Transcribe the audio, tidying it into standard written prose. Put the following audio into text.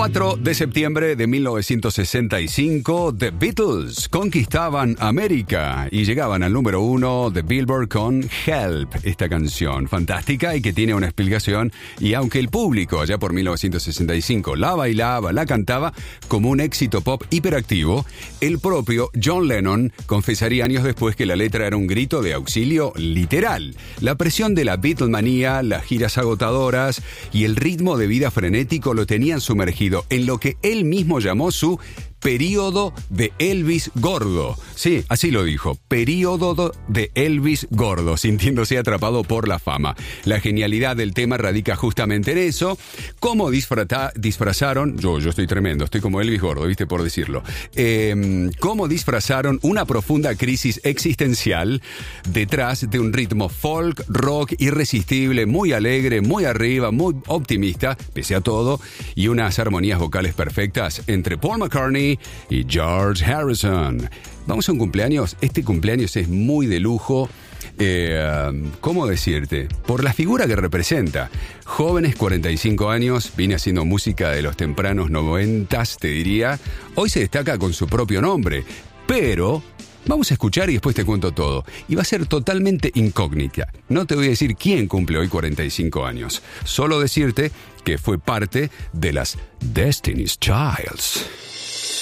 4 de septiembre de 1965, The Beatles conquistaban América y llegaban al número 1 de Billboard con Help, esta canción fantástica y que tiene una explicación. Y aunque el público allá por 1965 la bailaba, la cantaba como un éxito pop hiperactivo, el propio John Lennon confesaría años después que la letra era un grito de auxilio literal. La presión de la Beatlemanía, las giras agotadoras y el ritmo de vida frenético lo tenían sumergido en lo que él mismo llamó su período de Elvis gordo. Sí, así lo dijo, período de Elvis gordo, sintiéndose atrapado por la fama. La genialidad del tema radica justamente en eso. ¿Cómo disfrazaron? Yo estoy tremendo, estoy como Elvis gordo, ¿viste? Por decirlo. ¿Cómo disfrazaron una profunda crisis existencial detrás de un ritmo folk, rock irresistible, muy alegre, muy arriba, muy optimista, pese a todo, y unas armonías vocales perfectas entre Paul McCartney y George Harrison? Vamos a un cumpleaños. Este cumpleaños es muy de lujo. ¿Cómo decirte? Por la figura que representa. Jóvenes, 45 años, viene haciendo música de los tempranos 90s, te diría. Hoy se destaca con su propio nombre, pero vamos a escuchar y después te cuento todo. Y va a ser totalmente incógnita. No te voy a decir quién cumple hoy 45 años. Solo decirte que fue parte de las Destiny's Childs.